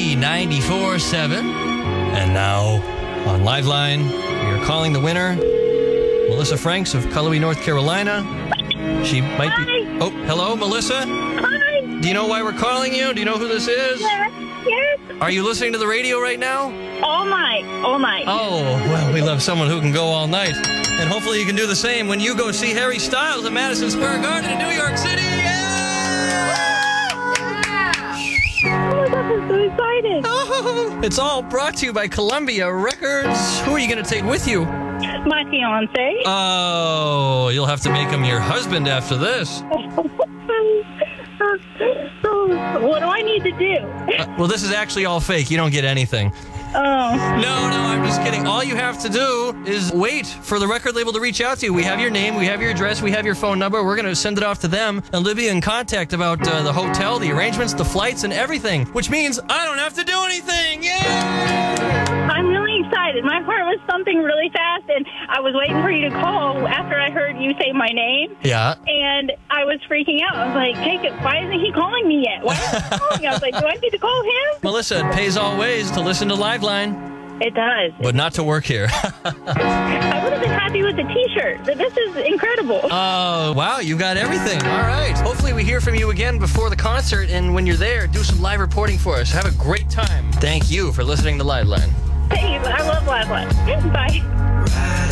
B94.7. And now, on Liveline, we are calling the winner, Melissa Franks of Cullowhee, North Carolina. She might be... Oh, hello, Melissa? Hi. Do you know why we're calling you? Do you know who this is? Yes. Are you listening to the radio right now? All night. All night. Oh, well, we love someone who can go all night. And hopefully you can do the same when you go see Harry Styles at Madison Square Garden in New York City. Oh my God, I'm so excited. Oh, it's all brought to you by Columbia Records. Who are you going to take with you? My fiance. Oh, you'll have to make him your husband after this. What do I need to do? Well, this is actually all fake. You don't get anything. Oh. No, I'm just kidding. All you have to do is wait for the record label to reach out to you. We have your name, we have your address, we have your phone number. We're going to send it off to them, and they'll be in contact about the hotel, the arrangements, the flights, and everything, which means I don't have to do anything. Yay! I'm really excited. My heart was thumping really fast, and I was waiting for you to call after I heard you say my name. Yeah. And I was freaking out. I was like, Jacob, why isn't he calling me yet? Why isn't he calling me? I was like, do I need to call him? Melissa, it pays always to listen to Liveline, It does. but not to work here. I would have been happy with the T-shirt. This is incredible. Oh, wow, you got everything. All right. Hopefully we hear from you again before the concert, and when you're there, do some live reporting for us. Have a great time. Thank you for listening to Liveline. Hey, I love Liveline. Bye.